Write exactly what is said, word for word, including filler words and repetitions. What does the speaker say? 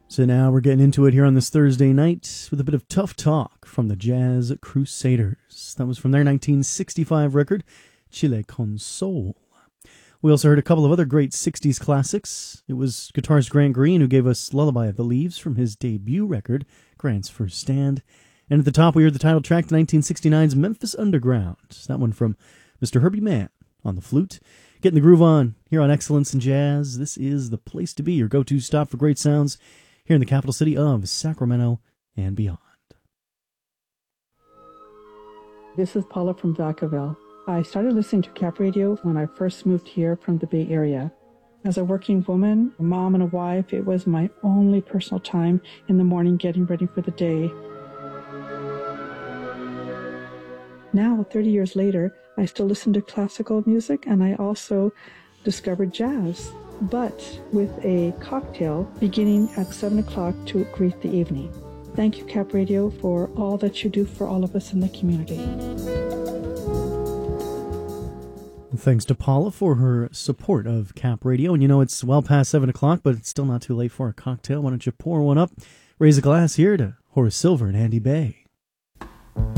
So now we're getting into it here on this Thursday night with a bit of tough talk from the Jazz Crusaders. That was from their nineteen sixty-five record, Chile con Sol. We also heard a couple of other great sixties classics. It was guitarist Grant Green who gave us Lullaby of the Leaves from his debut record, Grant's First Stand. And at the top we heard the title track to nineteen sixty-nine's Memphis Underground. That one from Mister Herbie Mann on the flute. Getting the groove on here on Excellence in Jazz. This is the place to be, your go-to stop for great sounds here in the capital city of Sacramento and beyond. This is Paula from Vacaville. I started listening to Cap Radio when I first moved here from the Bay Area. As a working woman, a mom and a wife, it was my only personal time in the morning getting ready for the day. Now, thirty years later, I still listen to classical music, and I also discovered jazz, but with a cocktail beginning at seven o'clock to greet the evening. Thank you, Cap Radio, for all that you do for all of us in the community. Thanks to Paula for her support of Cap Radio. And you know, it's well past seven o'clock, but it's still not too late for a cocktail. Why don't you pour one up, raise a glass here to Horace Silver and Andy Bay.